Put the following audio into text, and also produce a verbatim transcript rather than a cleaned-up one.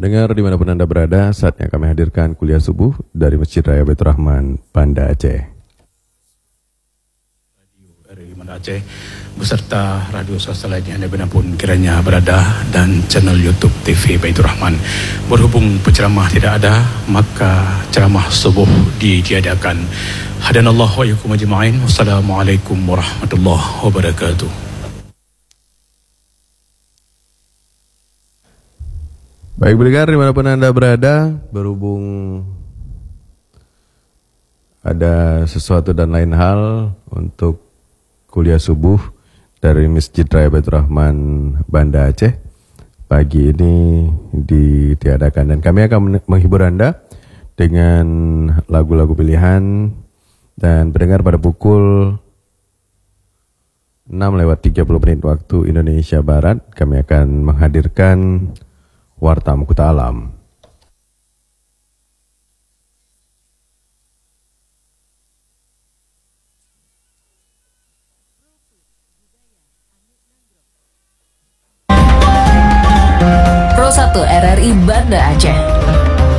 Pendengar dimanapun Anda berada, saatnya kami hadirkan kuliah subuh dari Masjid Raya Baitur Rahman, Banda Aceh. Radio R I Banda Aceh beserta radio swasta lainnya Anda pun kiranya berada dan channel YouTube T V Baitur Rahman. Berhubung penceramah tidak ada, maka ceramah subuh ditiadakan. Hadanallahu wa iyyakum ajma'in. Wassalamualaikum warahmatullahi wabarakatuh. Baik pendengar dimanapun Anda berada, berhubung ada sesuatu dan lain hal untuk kuliah subuh dari Masjid Raya Baitur Rahman Banda Aceh, pagi ini ditiadakan dan kami akan menghibur Anda dengan lagu-lagu pilihan. Dan pendengar, pada pukul enam lewat tiga puluh menit waktu Indonesia Barat, kami akan menghadirkan Warta Mukuta Alam. Pro satu R R I Banda Aceh.